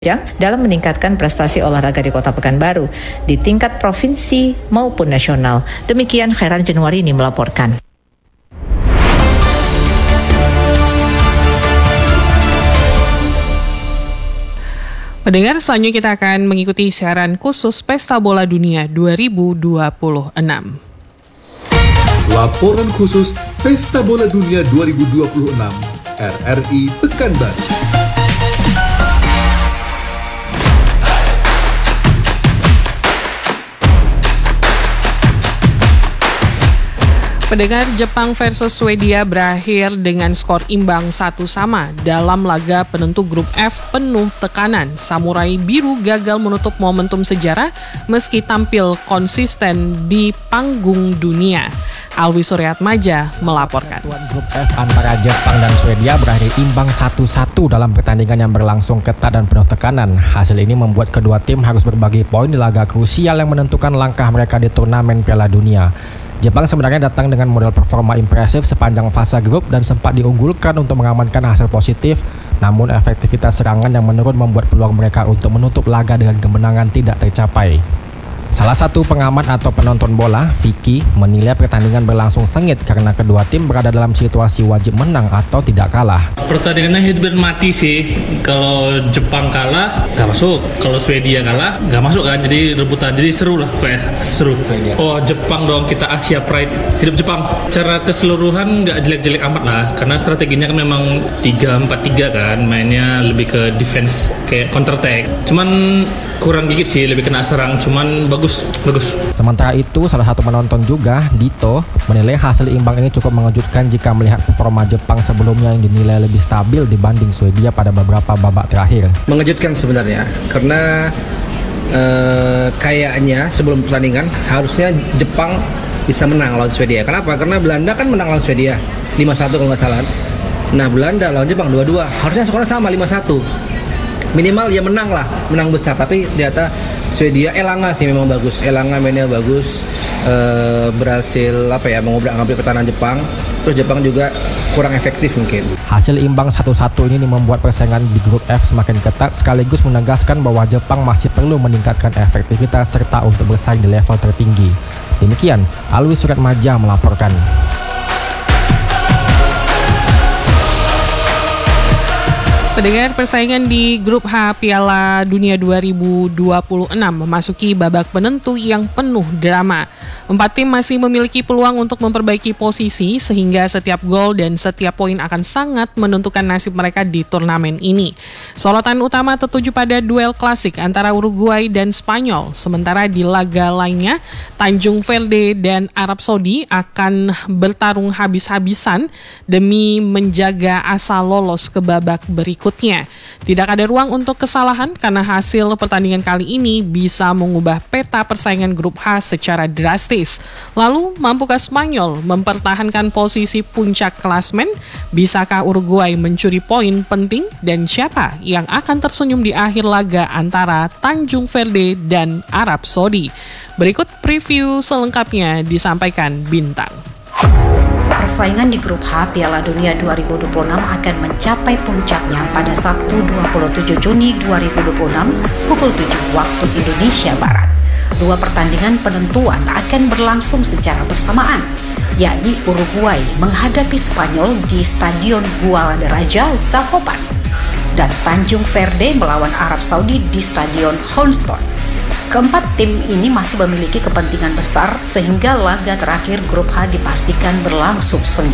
dalam meningkatkan prestasi olahraga di Kota Pekanbaru di tingkat provinsi maupun nasional. Demikian Khairan Januarini melaporkan. Pendengar, selanjutnya kita akan mengikuti siaran khusus Pesta Bola Dunia 2026. Laporan khusus Pesta Bola Dunia 2026 RRI Pekanbaru. Pendengar, Jepang versus Swedia berakhir dengan skor imbang 1-1 dalam laga penentu grup F penuh tekanan. Samurai Biru gagal menutup momentum sejarah meski tampil konsisten di panggung dunia. Alwi Suryatmaja melaporkan. Grup F antara Jepang dan Swedia berakhir imbang 1-1 dalam pertandingan yang berlangsung ketat dan penuh tekanan. Hasil ini membuat kedua tim harus berbagi poin di laga krusial yang menentukan langkah mereka di turnamen Piala Dunia. Jepang sebenarnya datang dengan model performa impresif sepanjang fase grup dan sempat diunggulkan untuk mengamankan hasil positif, namun efektivitas serangan yang menurun membuat peluang mereka untuk menutup laga dengan kemenangan tidak tercapai. Salah satu pengamat atau penonton bola, Vicky, menilai pertandingan berlangsung sengit karena kedua tim berada dalam situasi wajib menang atau tidak kalah. Pertandingannya hidup dan mati sih. Kalau Jepang kalah, nggak masuk. Kalau Swedia kalah, nggak masuk kan. Jadi rebutan, jadi seru lah kayak seru. Oh, Jepang dong, kita Asia Pride. Hidup Jepang. Cara keseluruhan nggak jelek-jelek amat lah. Karena strateginya kan memang 3-4-3 kan. Mainnya lebih ke defense, kayak counter attack. Cuman kurang gigit sih, lebih kena serang. Cuman bagus. Sementara itu, salah satu penonton juga, Dito, menilai hasil imbang ini cukup mengejutkan jika melihat performa Jepang sebelumnya yang dinilai lebih stabil dibanding Swedia pada beberapa babak terakhir. Mengejutkan sebenarnya, karena kayaknya sebelum pertandingan harusnya Jepang bisa menang lawan Swedia. Kenapa? Karena Belanda kan menang lawan Swedia 5-1 kalau nggak salah. Nah, Belanda lawan Jepang 2-2, harusnya skornya sama 5-1. Minimal ya menang besar, tapi ternyata Swedia, Elanga sih memang bagus. Elanga mainnya bagus, berhasil mengobrak-ngabrik pertahanan Jepang. Terus Jepang juga kurang efektif mungkin. Hasil imbang 1-1 ini membuat persaingan di grup F semakin ketat, sekaligus menegaskan bahwa Jepang masih perlu meningkatkan efektivitas serta untuk bersaing di level tertinggi. Demikian, Alwi Suryatmaja melaporkan. Pendengar, persaingan di grup H Piala Dunia 2026 memasuki babak penentu yang penuh drama. 4 tim masih memiliki peluang untuk memperbaiki posisi sehingga setiap gol dan setiap poin akan sangat menentukan nasib mereka di turnamen ini. Sorotan utama tertuju pada duel klasik antara Uruguay dan Spanyol. Sementara di laga lainnya, Tanjung Verde dan Arab Saudi akan bertarung habis-habisan demi menjaga asa lolos ke babak berikutnya. Tidak ada ruang untuk kesalahan karena hasil pertandingan kali ini bisa mengubah peta persaingan grup H secara drastis. Lalu, mampukah Spanyol mempertahankan posisi puncak klasmen? Bisakah Uruguay mencuri poin penting? Dan siapa yang akan tersenyum di akhir laga antara Tanjung Verde dan Arab Saudi? Berikut preview selengkapnya disampaikan Bintang. Persaingan di grup H Piala Dunia 2026 akan mencapai puncaknya pada Sabtu 27 Juni 2026 pukul 7 waktu Indonesia Barat. 2 pertandingan penentuan akan berlangsung secara bersamaan, yakni Uruguay menghadapi Spanyol di Stadion Guadalajara Zapopan dan Tanjung Verde melawan Arab Saudi di Stadion Houston. Keempat tim ini masih memiliki kepentingan besar sehingga laga terakhir grup H dipastikan berlangsung sengit.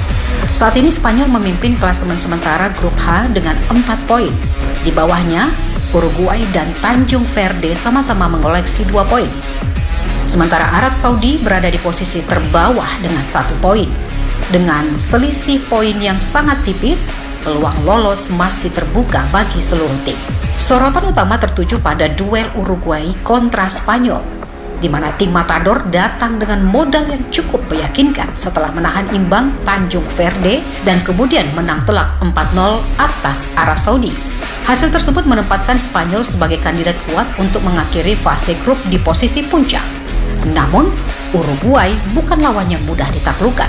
Saat ini Spanyol memimpin klasemen sementara grup H dengan 4 poin. Di bawahnya, Uruguay dan Tanjung Verde sama-sama mengoleksi 2 poin. Sementara Arab Saudi berada di posisi terbawah dengan 1 poin. Dengan selisih poin yang sangat tipis, peluang lolos masih terbuka bagi seluruh tim. Sorotan utama tertuju pada duel Uruguay kontra Spanyol, di mana tim Matador datang dengan modal yang cukup meyakinkan setelah menahan imbang Tanjung Verde dan kemudian menang telak 4-0 atas Arab Saudi. Hasil tersebut menempatkan Spanyol sebagai kandidat kuat untuk mengakhiri fase grup di posisi puncak. Namun, Uruguay bukan lawan yang mudah ditaklukkan.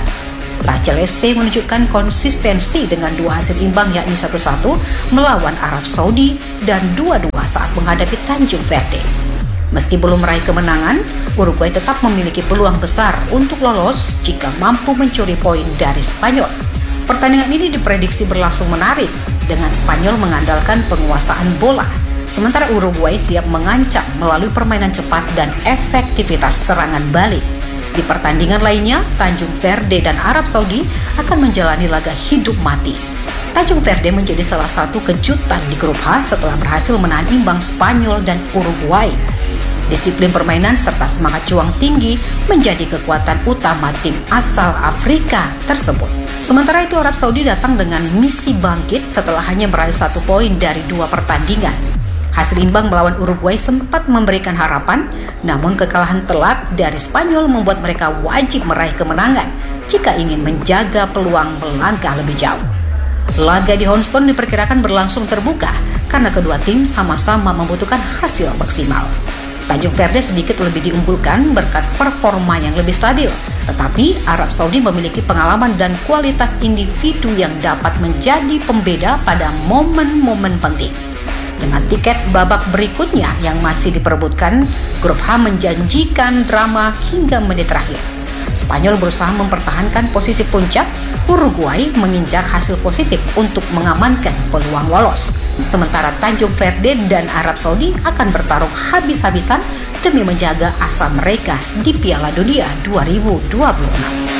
La Celeste menunjukkan konsistensi dengan 2 hasil imbang yakni 1-1 melawan Arab Saudi dan 2-2 saat menghadapi Tanjung Verde. Meski belum meraih kemenangan, Uruguay tetap memiliki peluang besar untuk lolos jika mampu mencuri poin dari Spanyol. Pertandingan ini diprediksi berlangsung menarik dengan Spanyol mengandalkan penguasaan bola, sementara Uruguay siap mengancam melalui permainan cepat dan efektivitas serangan balik. Di pertandingan lainnya, Tanjung Verde dan Arab Saudi akan menjalani laga hidup mati. Tanjung Verde menjadi salah satu kejutan di grup H setelah berhasil menahan imbang Spanyol dan Uruguay. Disiplin permainan serta semangat juang tinggi menjadi kekuatan utama tim asal Afrika tersebut. Sementara itu, Arab Saudi datang dengan misi bangkit setelah hanya meraih 1 poin dari 2 pertandingan. Hasil imbang melawan Uruguay sempat memberikan harapan, namun kekalahan telak dari Spanyol membuat mereka wajib meraih kemenangan jika ingin menjaga peluang melangkah lebih jauh. Laga di Houston diperkirakan berlangsung terbuka karena kedua tim sama-sama membutuhkan hasil maksimal. Tanjung Verde sedikit lebih diunggulkan berkat performa yang lebih stabil, tetapi Arab Saudi memiliki pengalaman dan kualitas individu yang dapat menjadi pembeda pada momen-momen penting. Dengan tiket babak berikutnya yang masih diperebutkan, grup H menjanjikan drama hingga menit terakhir. Spanyol berusaha mempertahankan posisi puncak, Uruguay mengincar hasil positif untuk mengamankan peluang lolos. Sementara Tanjung Verde dan Arab Saudi akan bertarung habis-habisan demi menjaga asa mereka di Piala Dunia 2026.